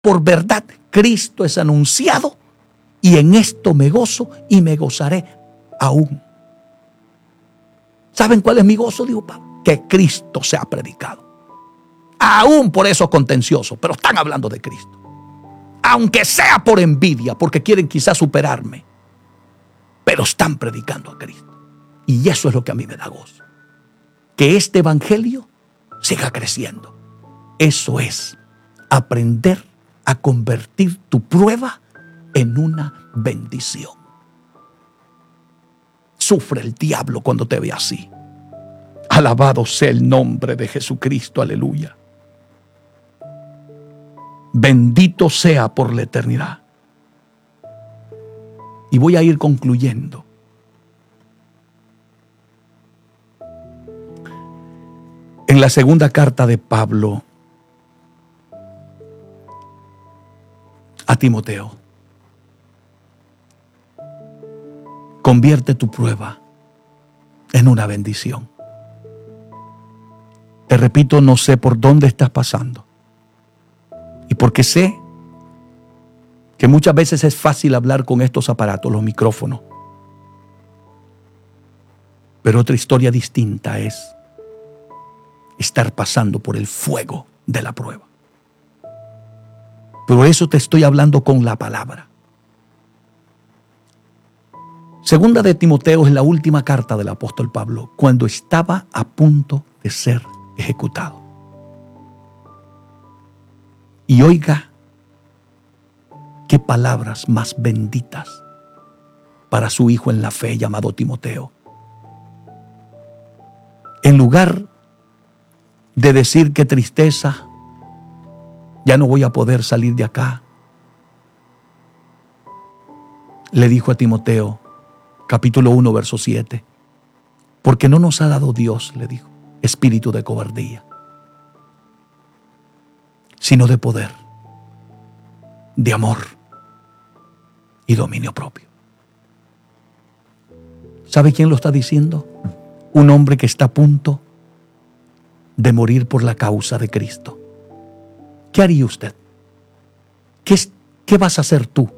por verdad Cristo es anunciado, y en esto me gozo y me gozaré aún. ¿Saben cuál es mi gozo? Dijo Pablo, que Cristo sea predicado. Aún por esos contenciosos, pero están hablando de Cristo. Aunque sea por envidia, porque quieren quizás superarme, pero están predicando a Cristo. Y eso es lo que a mí me da gozo. Que este evangelio siga creciendo. Eso es aprender a convertir tu prueba en una bendición. Sufre el diablo cuando te ve así. Alabado sea el nombre de Jesucristo, aleluya. Bendito sea por la eternidad. Y voy a ir concluyendo. En la segunda carta de Pablo a Timoteo, convierte tu prueba en una bendición. Te repito, no sé por dónde estás pasando. Y porque sé que muchas veces es fácil hablar con estos aparatos, los micrófonos. Pero otra historia distinta es estar pasando por el fuego de la prueba. Pero eso te estoy hablando con la palabra. Segunda de Timoteo es la última carta del apóstol Pablo, cuando estaba a punto de ser ejecutado. Y oiga, qué palabras más benditas para su hijo en la fe llamado Timoteo. En lugar de decir qué tristeza, ya no voy a poder salir de acá, le dijo a Timoteo, capítulo 1, verso 7, porque no nos ha dado Dios, le dijo, espíritu de cobardía, sino de poder, de amor y dominio propio. ¿Sabe quién lo está diciendo? Un hombre que está a punto de morir por la causa de Cristo. ¿Qué haría usted? ¿Qué vas a hacer tú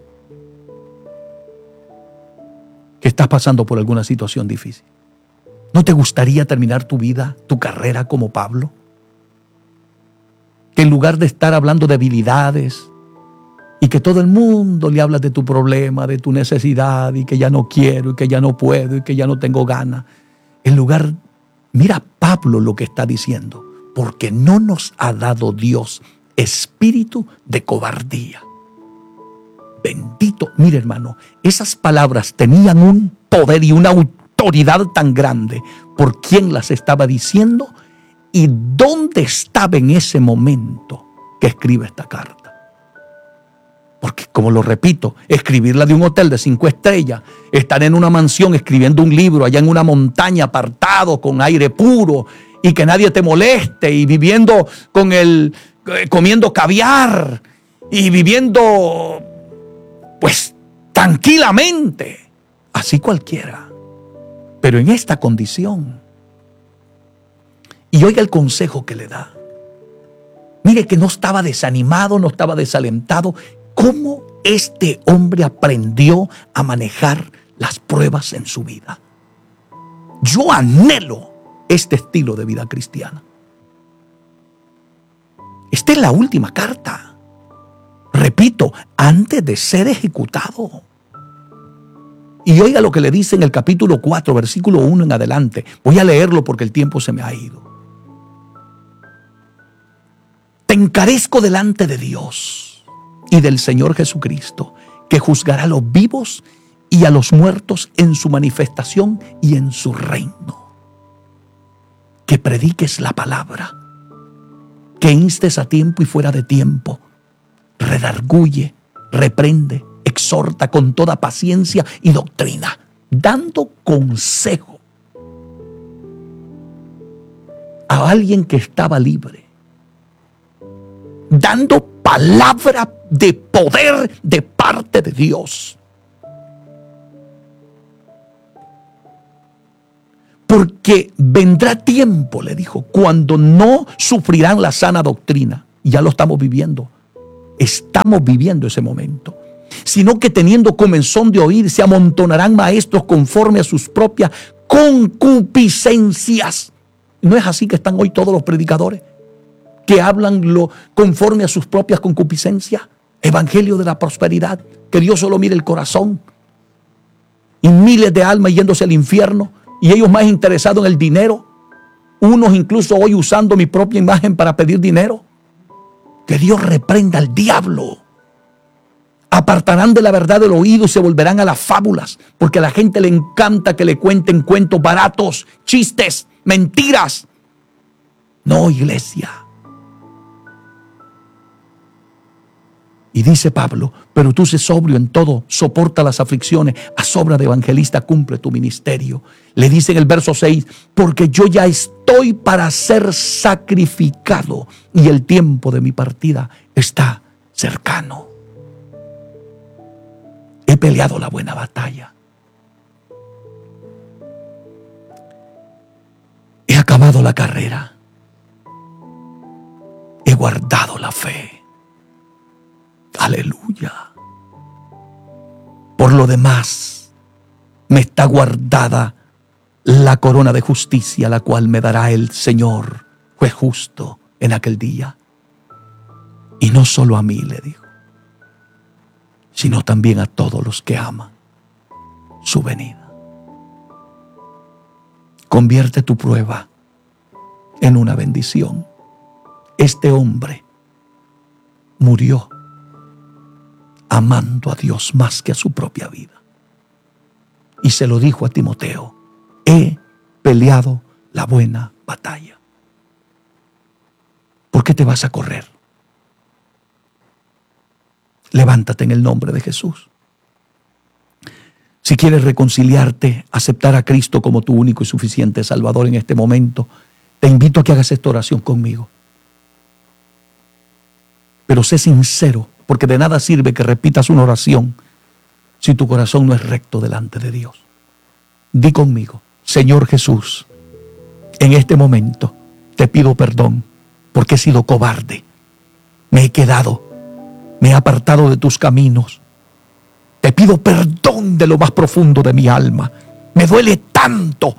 que estás pasando por alguna situación difícil? ¿No te gustaría terminar tu vida, tu carrera como Pablo? Que en lugar de estar hablando de habilidades y que todo el mundo le habla de tu problema, de tu necesidad y que ya no quiero y que ya no puedo y que ya no tengo ganas, en lugar, mira Pablo lo que está diciendo, porque no nos ha dado Dios espíritu de cobardía. Bendito, mire hermano, esas palabras tenían un poder y una autoridad tan grande por quien las estaba diciendo y dónde estaba en ese momento que escribe esta carta. Porque, como lo repito, escribirla de un hotel de 5 estrellas, estar en una mansión escribiendo un libro allá en una montaña apartado con aire puro y que nadie te moleste y viviendo comiendo caviar y viviendo pues tranquilamente, así cualquiera, pero en esta condición. Y oiga el consejo que le da. Mire que no estaba desanimado, no estaba desalentado. ¿Cómo este hombre aprendió a manejar las pruebas en su vida? Yo anhelo este estilo de vida cristiana. Esta es la última carta. Repito, antes de ser ejecutado. Y oiga lo que le dice en el capítulo 4, versículo 1 en adelante. Voy a leerlo porque el tiempo se me ha ido. Te encarezco delante de Dios y del Señor Jesucristo, que juzgará a los vivos y a los muertos en su manifestación y en su reino. Que prediques la palabra, que instes a tiempo y fuera de tiempo, redarguye, reprende, exhorta con toda paciencia y doctrina, dando consejo a alguien que estaba libre, dando palabra de poder de parte de Dios. Porque vendrá tiempo, le dijo, cuando no sufrirán la sana doctrina. Y ya lo estamos viviendo. estamos viviendo ese momento. Sino que teniendo comezón de oír, se amontonarán maestros conforme a sus propias concupiscencias. ¿No es así que están hoy todos los predicadores? Que hablan conforme a sus propias concupiscencias. Evangelio de la prosperidad, que Dios solo mire el corazón. Y miles de almas yéndose al infierno, y ellos más interesados en el dinero. Unos incluso hoy usando mi propia imagen para pedir dinero. Que Dios reprenda al diablo. Apartarán de la verdad del oído y se volverán a las fábulas, porque a la gente le encanta que le cuenten cuentos baratos, chistes, mentiras. No, iglesia. Y dice Pablo, pero tú sé sobrio en todo, soporta las aflicciones, a sobra de evangelista cumple tu ministerio. Le dice en el verso 6, porque yo ya estoy para ser sacrificado y el tiempo de mi partida está cercano. He peleado la buena batalla. He acabado la carrera. He guardado la fe. Aleluya. Por lo demás, me está guardada la corona de justicia, la cual me dará el Señor, juez justo, en aquel día. Y no solo a mí, le dijo, sino también a todos los que aman su venida. Convierte tu prueba en una bendición. Este hombre murió amando a Dios más que a su propia vida. Y se lo dijo a Timoteo, he peleado la buena batalla. ¿Por qué te vas a correr? Levántate en el nombre de Jesús. Si quieres reconciliarte, aceptar a Cristo como tu único y suficiente Salvador en este momento, te invito a que hagas esta oración conmigo. Pero sé sincero, porque de nada sirve que repitas una oración si tu corazón no es recto delante de Dios. Di conmigo, Señor Jesús, en este momento te pido perdón porque he sido cobarde. Me he apartado de tus caminos. Te pido perdón de lo más profundo de mi alma. Me duele tanto.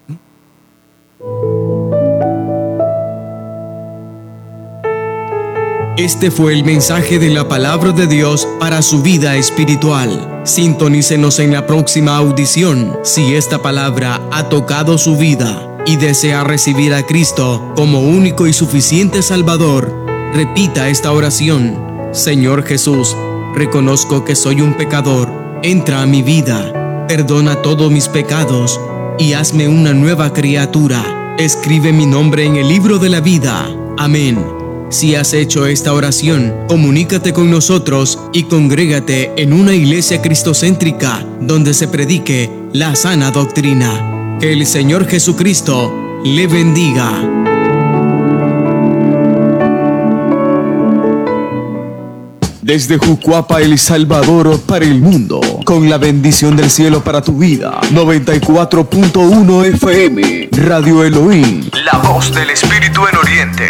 Este fue el mensaje de la palabra de Dios para su vida espiritual. Sintonícenos en la próxima audición si esta palabra ha tocado su vida y desea recibir a Cristo como único y suficiente Salvador. Repita esta oración. Señor Jesús, reconozco que soy un pecador. Entra a mi vida, perdona todos mis pecados y hazme una nueva criatura. Escribe mi nombre en el libro de la vida. Amén. Si has hecho esta oración, comunícate con nosotros y congrégate en una iglesia cristocéntrica donde se predique la sana doctrina. Que el Señor Jesucristo le bendiga. Desde Jucuapa, El Salvador, para el mundo, con la bendición del cielo para tu vida. 94.1 FM, Radio Elohim, la voz del Espíritu en Oriente.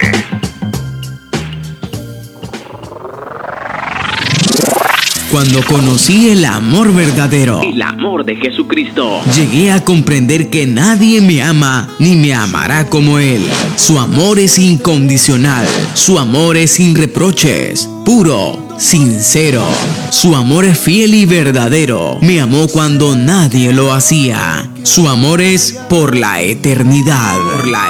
Cuando conocí el amor verdadero, el amor de Jesucristo, llegué a comprender que nadie me ama ni me amará como Él. Su amor es incondicional, su amor es sin reproches, puro, sincero. Su amor es fiel y verdadero. Me amó cuando nadie lo hacía. Su amor es por la eternidad.